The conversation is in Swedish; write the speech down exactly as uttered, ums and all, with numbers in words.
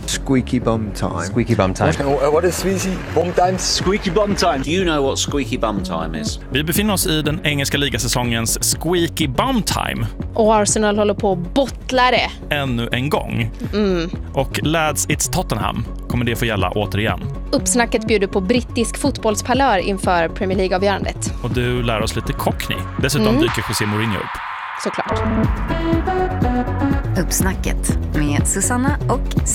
Squeaky bum time. Squeaky bum time. What, what is squeaky bum time? Squeaky bum time. Do you know what squeaky bum time is? Vi befinner oss i den engelska ligasäsongens Squeaky bum time. Och Arsenal håller på att bottla det. Ännu en gång. Mm. Och lads, it's Tottenham kommer det få gälla återigen. Uppsnacket bjuder på brittisk fotbollspalör inför Premier League-avgörandet. Och du lär oss lite Cockney. Dessutom mm. dyker José Mourinho upp. Såklart. Uppsnacket med Susanna och